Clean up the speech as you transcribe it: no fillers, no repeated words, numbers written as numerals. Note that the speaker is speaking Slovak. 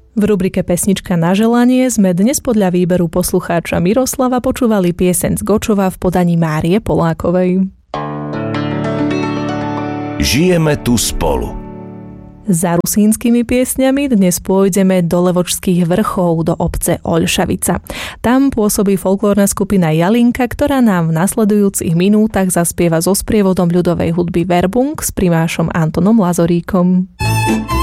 V rubrike Pesnička na želanie sme dnes podľa výberu poslucháča Miroslava počúvali pieseň z Gočova v podaní Márie Polákovej. Žijeme tu spolu. Za rusínskymi piesňami dnes pôjdeme do Levočských vrchov, do obce Oľšavica. Tam pôsobí folklórna skupina Jalinka, ktorá nám v nasledujúcich minútach zaspieva so sprievodom ľudovej hudby Verbung s primášom Antonom Lazoríkom.